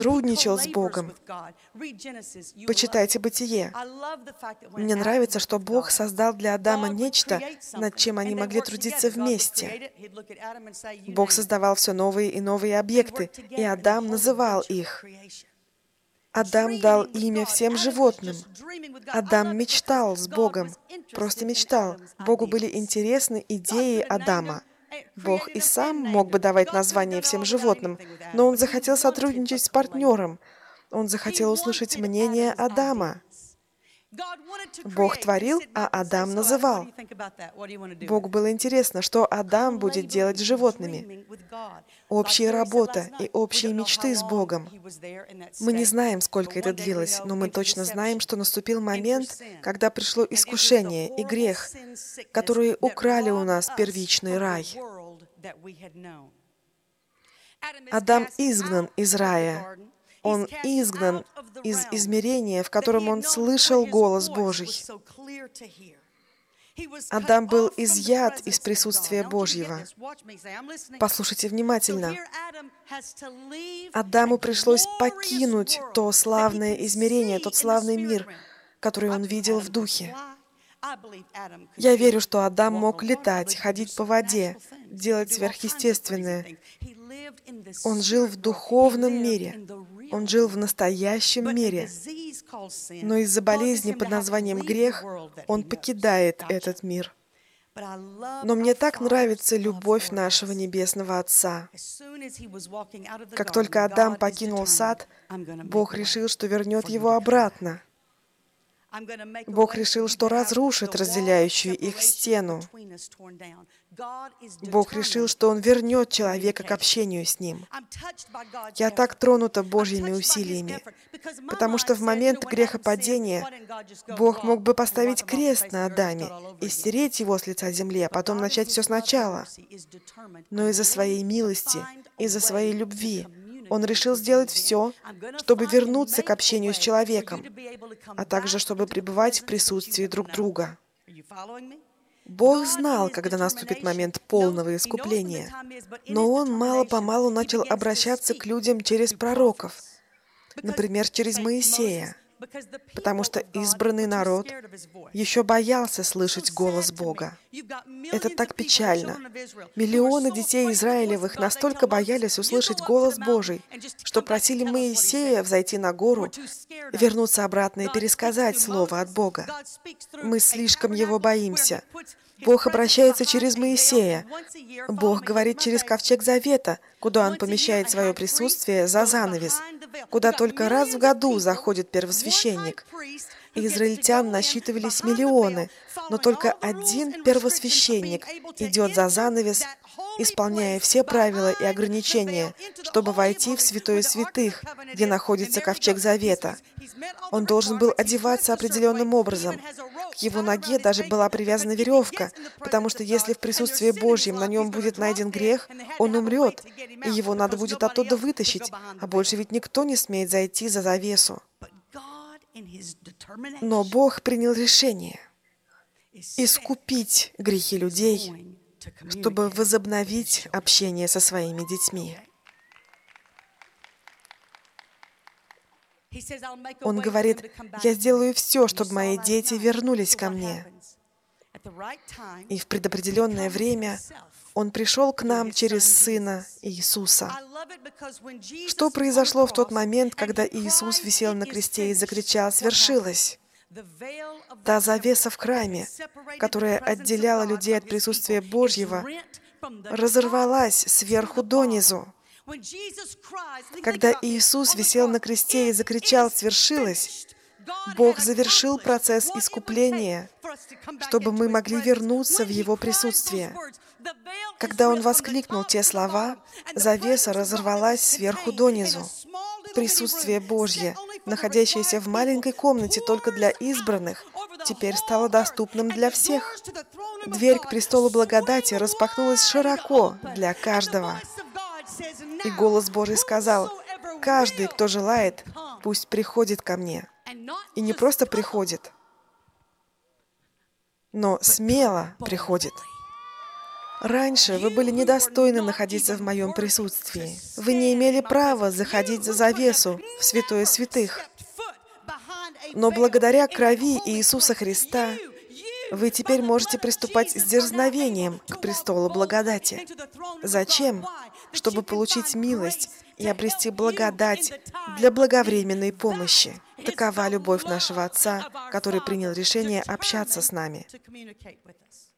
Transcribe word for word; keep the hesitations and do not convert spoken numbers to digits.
сотрудничал с Богом. Почитайте Бытие. Мне нравится, что Бог создал для Адама нечто, над чем они могли трудиться вместе. Бог создавал все новые и новые объекты, и Адам называл их. Адам дал имя всем животным. Адам мечтал с Богом, просто мечтал. Богу были интересны идеи Адама. Бог и сам мог бы давать название всем животным, но он захотел сотрудничать с партнером. Он захотел услышать мнение Адама. Бог творил, а Адам называл. Богу было интересно, что Адам будет делать с животными. Общая работа и общие мечты с Богом. Мы не знаем, сколько это длилось, но мы точно знаем, что наступил момент, когда пришло искушение и грех, которые украли у нас первичный рай. Адам изгнан из рая. Он изгнан из измерения, в котором он слышал голос Божий. Адам был изъят из присутствия Божьего. Послушайте внимательно. Адаму пришлось покинуть то славное измерение, тот славный мир, который он видел в духе. Я верю, что Адам мог летать, ходить по воде, делать сверхъестественное. Он жил в духовном мире. Он жил в настоящем мире. Но из-за болезни под названием грех он покидает этот мир. Но мне так нравится любовь нашего Небесного Отца. Как только Адам покинул сад, Бог решил, что вернет его обратно. Бог решил, что разрушит разделяющую их стену. Бог решил, что Он вернет человека к общению с Ним. Я так тронута Божьими усилиями, потому что в момент грехопадения Бог мог бы поставить крест на Адаме и стереть его с лица земли, а потом начать все сначала. Но из-за своей милости, из-за своей любви, Он решил сделать все, чтобы вернуться к общению с человеком, а также чтобы пребывать в присутствии друг друга. Бог знал, когда наступит момент полного искупления, но Он мало-помалу начал обращаться к людям через пророков, например, через Моисея, потому что избранный народ еще боялся слышать голос Бога. Это так печально. Миллионы детей Израилевых настолько боялись услышать голос Божий, что просили Моисея взойти на гору, вернуться обратно и пересказать слово от Бога. Мы слишком его боимся. Бог обращается через Моисея. Бог говорит через ковчег Завета, куда Он помещает свое присутствие за занавес, куда только раз в году заходит первосвященник. Израильтян насчитывались миллионы, но только один первосвященник идет за занавес, исполняя все правила и ограничения, чтобы войти в святое святых, где находится ковчег Завета. Он должен был одеваться определенным образом. К его ноге даже была привязана веревка, потому что если в присутствии Божьем на нем будет найден грех, он умрет, и его надо будет оттуда вытащить, а больше ведь никто не смеет зайти за завесу. Но Бог принял решение искупить грехи людей, чтобы возобновить общение со своими детьми. Он говорит: «Я сделаю все, чтобы мои дети вернулись ко мне». И в предопределенное время Он пришел к нам через Сына Иисуса. Что произошло в тот момент, когда Иисус висел на кресте и закричал: «Свершилось»? Та завеса в храме, которая отделяла людей от присутствия Божьего, разорвалась сверху донизу. Когда Иисус висел на кресте и закричал «Свершилось», Бог завершил процесс искупления, чтобы мы могли вернуться в Его присутствие. Когда Он воскликнул те слова, завеса разорвалась сверху донизу. Присутствие Божье, находящееся в маленькой комнате только для избранных, теперь стало доступным для всех. Дверь к престолу благодати распахнулась широко для каждого. И голос Божий сказал: «Каждый, кто желает, пусть приходит ко мне». И не просто приходит, но смело приходит. Раньше вы были недостойны находиться в моем присутствии. Вы не имели права заходить за завесу в святое святых. Но благодаря крови Иисуса Христа вы теперь можете приступать с дерзновением к престолу благодати. Зачем? Чтобы получить милость и обрести благодать для благовременной помощи. Такова любовь нашего Отца, который принял решение общаться с нами.